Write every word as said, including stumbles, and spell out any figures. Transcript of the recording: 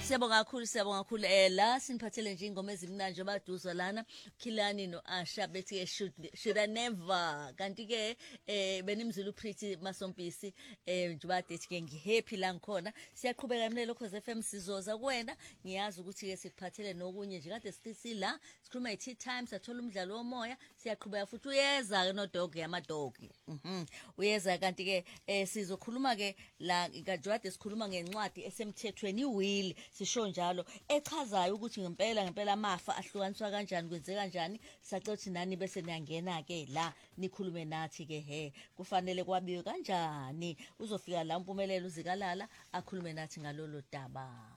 Siyabonga kakhulu siyabonga kakhulu eh la siniphathele nje ingoma ezimnanje abaduzwa lana Khilani no Asha bethi ke should should I never kanti ke eh benimzulu Pretty Masompisi eh njengoba dethi ke ngihappy la ngikhona siyaqhubeka emlelo Khoze F M sizoza kuwena ngiyazi ukuthi ke sikuphathele nokunye nje kade sithi la sikhuluma i tea time sathola umdlalo womoya siyaqhubeka futhi uyeza ke no dog yamadog mhm uyeza kanti ke eh sizokhuluma ke la kajwade sikhuluma ngencwadi esemthethweni iwill sisho njalo echazayo ukuthi ngempela ngempela amafa ahlukaniswa kanjani kwenzeka kanjani sacothi nani bese niyangena ke la nikhulume nathi ke he kufanele kwabiwe kanjani uzofika la umpumelelo uzikalala akhulume nathi ngalolo daba.